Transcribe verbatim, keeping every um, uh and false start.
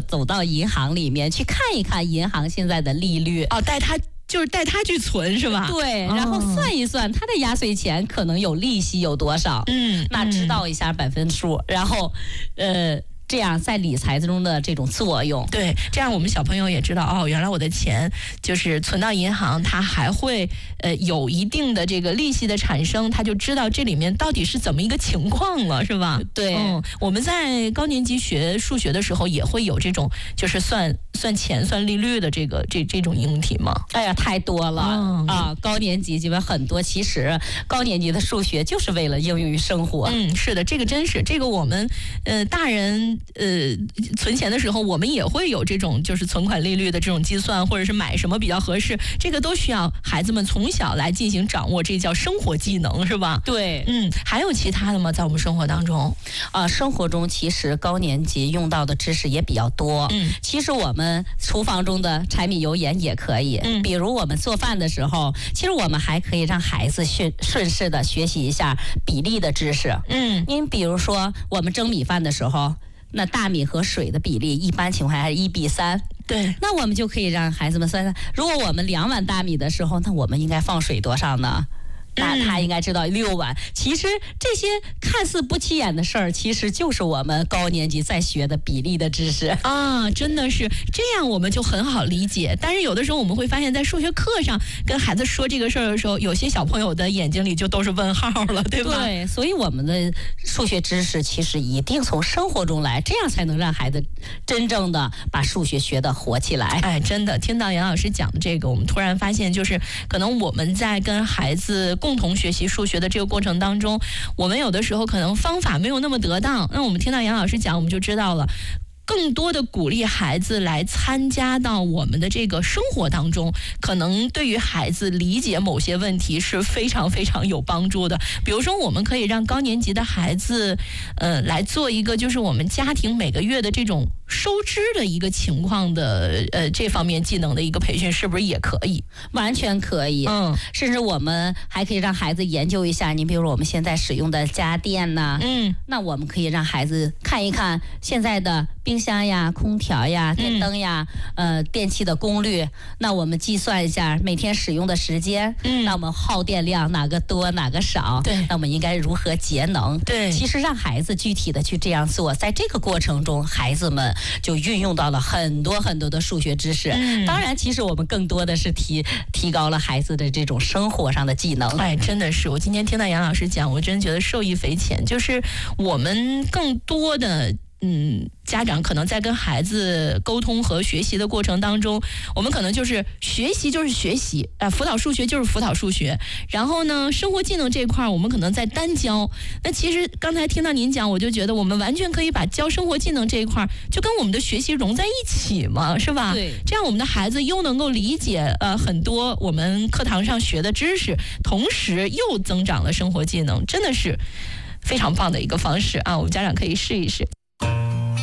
走到银行里面去看一看银行现在的利率。 哦，带他就是带他去存是吧？ 对，然后算一算他的压岁钱可能有利息有多少， 嗯， 那知道一下百分数，然后呃。这样在理财中的这种作用， 对，这样我们小朋友也知道哦，原来我的钱就是存到银行，它还会呃有一定的这个利息的产生，他就知道这里面到底是怎么一个情况了，是吧？ 对， 嗯，我们在高年级学数学的时候也会有这种就是算算钱、算利率的这个这这种应用题吗？ 哎呀，太多了、嗯、啊！高年级基本很多，其实高年级的数学就是为了应用于生活。 嗯，是的，这个真是这个我们呃大人。呃，存钱的时候，我们也会有这种就是存款利率的这种计算，或者是买什么比较合适，这个都需要孩子们从小来进行掌握，这叫生活技能，是吧？ 对， 嗯，还有其他的吗？在我们生活当中， 啊、呃，生活中其实高年级用到的知识也比较多。 嗯， 其实我们厨房中的柴米油盐也可以。 嗯， 比如我们做饭的时候，其实我们还可以让孩子顺顺势的学习一下比例的知识。 嗯， 您比如说我们蒸米饭的时候。那大米和水的比例一般情况下是一比三， 对， 那我们就可以让孩子们算算，如果我们两碗大米的时候，那我们应该放水多少呢？那他应该知道六碗。其实这些看似不起眼的事儿，其实就是我们高年级在学的比例的知识啊，真的是这样，我们就很好理解。但是有的时候我们会发现，在数学课上跟孩子说这个事儿的时候，有些小朋友的眼睛里就都是问号了，对吧？ 对，所以我们的数学知识其实一定从生活中来，这样才能让孩子真正的把数学学得活起来。 哎，真的，听到杨老师讲的这个，我们突然发现，就是可能我们在跟孩子共同学习数学的这个过程当中，我们有的时候可能方法没有那么得当，那我们听到杨老师讲，我们就知道了。更多的鼓励孩子来参加到我们的这个生活当中，可能对于孩子理解某些问题是非常非常有帮助的。比如说，我们可以让高年级的孩子，呃，来做一个就是我们家庭每个月的这种收支的一个情况的，呃，这方面技能的一个培训，是不是也可以？ 完全可以。 嗯， 甚至我们还可以让孩子研究一下，你比如我们现在使用的家电呐， 嗯， 那我们可以让孩子看一看现在的冰箱呀、空调呀、电灯呀，嗯、呃，电器的功率。那我们计算一下每天使用的时间， 嗯， 那我们耗电量哪个多哪个少？ 对， 那我们应该如何节能？ 对， 其实让孩子具体的去这样做，在这个过程中，孩子们就运用到了很多很多的数学知识。 嗯， 当然，其实我们更多的是提提高了孩子的这种生活上的技能。 哎，真的是，我今天听到杨老师讲，我真觉得受益匪浅。就是我们更多的。嗯，家长可能在跟孩子沟通和学习的过程当中，我们可能就是学习就是学习，啊、呃，辅导数学就是辅导数学。然后呢，生活技能这一块我们可能在单教。那其实刚才听到您讲，我就觉得我们完全可以把教生活技能这一块就跟我们的学习融在一起嘛，是吧？ 对， 这样我们的孩子又能够理解呃很多我们课堂上学的知识，同时又增长了生活技能，真的是非常棒的一个方式啊！我们家长可以试一试。